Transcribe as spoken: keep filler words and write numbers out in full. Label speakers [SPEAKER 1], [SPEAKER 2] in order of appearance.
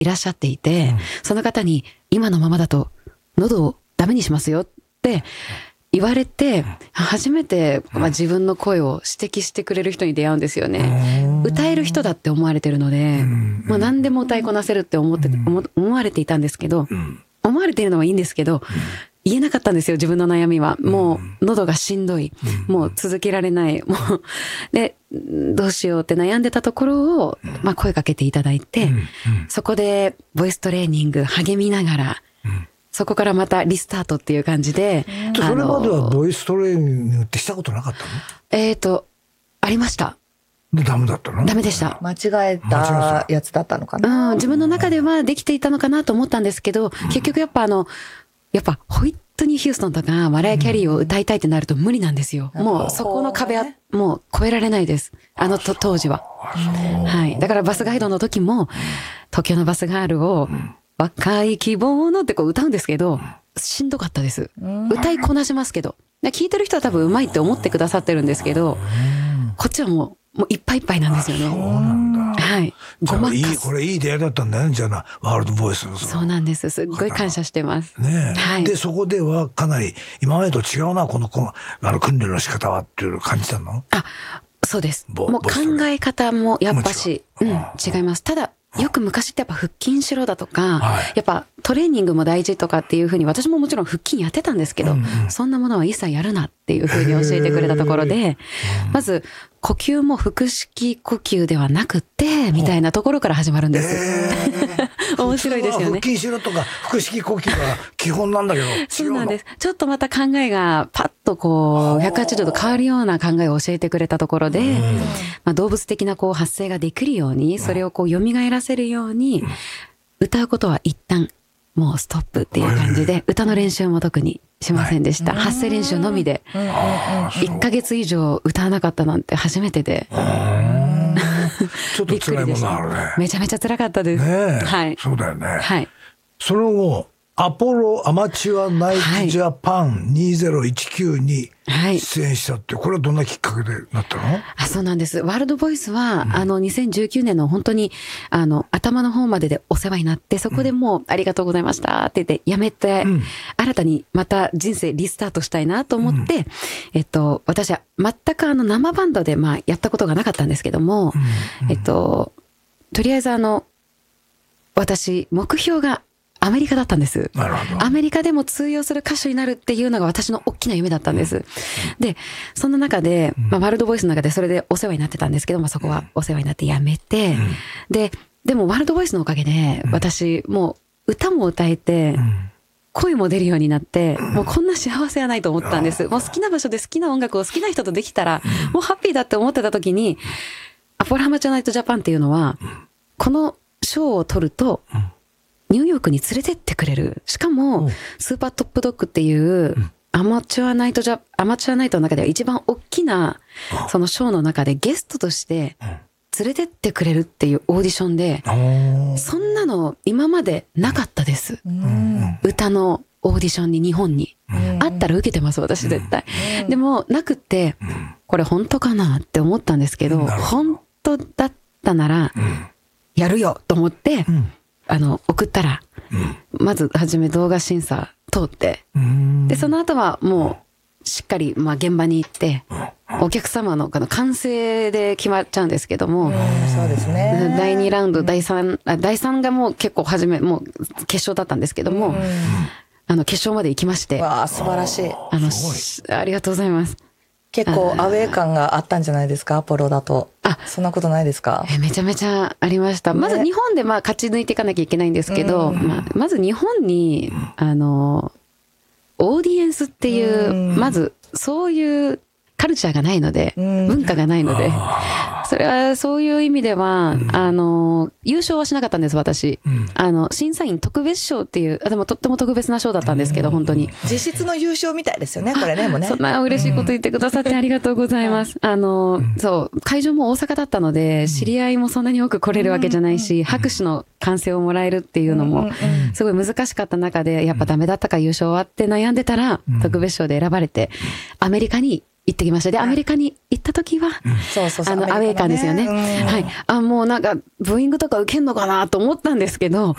[SPEAKER 1] いらっしゃっていて、うん、その方に今のままだと喉をダメにしますよって言われて、初めて、まあ、自分の声を指摘してくれる人に出会うんですよね。歌える人だって思われてるので、まあ、何でも歌いこなせるって思って、思、思われていたんですけど、思われているのはいいんですけど、言えなかったんですよ、自分の悩みは。もう喉がしんどい、もう続けられない、もうでどうしようって悩んでたところを、まあ、声かけていただいて、そこでボイストレーニング励みながら、そこからまたリスタートっていう感じで。
[SPEAKER 2] それまではボイストレーニングってしたことなかったの？
[SPEAKER 1] えっと、ありました。
[SPEAKER 2] で、ダメだったの？
[SPEAKER 1] ダメでした。
[SPEAKER 3] 間違えたやつだったのかな？
[SPEAKER 1] うん、自分の中ではできていたのかなと思ったんですけど、結局やっぱあの、やっぱホイットニー・ヒューストンとかマライア・キャリーを歌いたいってなると無理なんですよ。もうそこの壁はもう越えられないです。あのと当時は。はい。だからバスガイドの時も、東京のバスガールを、若い希望のってこう歌うんですけど、しんどかったです。歌いこなしますけど。聞いてる人は多分上手いって思ってくださってるんですけど、こっちはもう、もういっぱいいっぱいなんですよね。
[SPEAKER 2] そうなんだ。
[SPEAKER 1] はい。
[SPEAKER 2] ごまかす。いい、これいい出会いだったんだね、じゃあワールドボイスの。
[SPEAKER 1] そうなんです。すっごい感謝してます。
[SPEAKER 2] ねえ。
[SPEAKER 1] はい。
[SPEAKER 2] で、そこではかなり、今までと違うな、この、この、あの、訓練の仕方はっていうのを感じたの？
[SPEAKER 1] あ、そうです。もう考え方もやっぱし、うん、違います。ただ、よく昔ってやっぱ腹筋しろだとか、はい、やっぱトレーニングも大事とかっていうふうに、私ももちろん腹筋やってたんですけど、うんうん、そんなものは一切やるなっていうふうに教えてくれたところで、まず呼吸も腹式呼吸ではなくて、みたいなところから始まるんです。面白いですよね。
[SPEAKER 2] 腹筋しろとか腹式呼吸が基本なんだけど、
[SPEAKER 1] そうなんです。ちょっとまた考えがパッとこう、ひゃくはちじゅうど変わるような考えを教えてくれたところで、まあ、動物的なこう発声ができるように、それをこう蘇らせるように、歌うことは一旦もうストップっていう感じで、歌の練習も特にしませんでした。発声練習のみで、いっかげつ以上歌わなかったなんて初めてで。
[SPEAKER 2] ちょっと辛いものあるね。
[SPEAKER 1] めちゃめちゃ辛かったです。
[SPEAKER 2] ねえ。
[SPEAKER 1] はい。
[SPEAKER 2] そうだよね。
[SPEAKER 1] はい。
[SPEAKER 2] その後、アポロアマチュアナイトジャパンにせんじゅうきゅうに出演したって、これはどんなきっかけでなったの？
[SPEAKER 1] あ、そうなんです。ワールドボイスは、うん、あの、にせんじゅうきゅうねんの本当に、あの、頭の方まででお世話になって、そこでもう、ありがとうございましたって言って、やめて、うん、新たにまた人生リスタートしたいなと思って、うん、えっと、私は全くあの、生バンドで、まあ、やったことがなかったんですけども、うん、えっと、とりあえずあの、私、目標が、アメリカだったんです。
[SPEAKER 2] なるほど。
[SPEAKER 1] アメリカでも通用する歌手になるっていうのが私の大きな夢だったんです。うん、で、そんな中で、まあ、ワールドボイスの中でそれでお世話になってたんですけど、まあ、そこはお世話になってやめて、うん、で、でもワールドボイスのおかげで、私、もう歌も歌えて、うん、声も出るようになって、もうこんな幸せはないと思ったんです。もう好きな場所で好きな音楽を好きな人とできたら、もうハッピーだって思ってた時に、アポロアマチュアナイトジャパンっていうのは、この賞を取ると、ニューヨークに連れてってくれる。しかも、スーパートップドッグっていう、アマチュアナイトジャ、アマチュアナイトの中では一番大きな、そのショーの中でゲストとして連れてってくれるっていうオーディションで、そんなの今までなかったです。歌のオーディションに日本に。あったら受けてます、私絶対。でも、なくって、これ本当かなって思ったんですけど、本当だったなら、やるよと思って、あの、送ったら、うん、まずはじめ動画審査通って、で、その後はもう、しっかり、まあ、現場に行って、お客様の、あの、完成で決まっちゃうんですけども、
[SPEAKER 3] そうですね。
[SPEAKER 1] だいにラウンド、だいさん、だいさんがもう結構初め、もう決勝だったんですけども、あの、決勝まで行きまして。
[SPEAKER 3] わあ、素晴らしい。
[SPEAKER 1] あの、ありがとうございます。
[SPEAKER 3] 結構アウェー感があったんじゃないですか、アポロだと。あ、そんなことないですか？
[SPEAKER 1] えめちゃめちゃありました。まず日本でまあ勝ち抜いていかなきゃいけないんですけど、まあ、まず日本に、あの、オーディエンスっていう、まずそういうカルチャーがないので、文化がないので、それはそういう意味では、あの、優勝はしなかったんです、私。あの、審査員特別賞っていう、あでもとっても特別な賞だったんですけど、本当に。
[SPEAKER 3] 実質の優勝みたいですよね、これね、もうね。
[SPEAKER 1] そんな嬉しいこと言ってくださってありがとうございます。あの、そう、会場も大阪だったので、知り合いもそんなに多く来れるわけじゃないし、拍手の歓声をもらえるっていうのも、すごい難しかった中で、やっぱダメだったか優勝はって悩んでたら、特別賞で選ばれて、アメリカに行ってきました。で、アメリカに行った時は、
[SPEAKER 3] そうそうそう、
[SPEAKER 1] あの、アウェー感ですよね。
[SPEAKER 3] うん
[SPEAKER 1] はい。あ、もうなんか、ブーイングとか受けんのかなと思ったんですけど、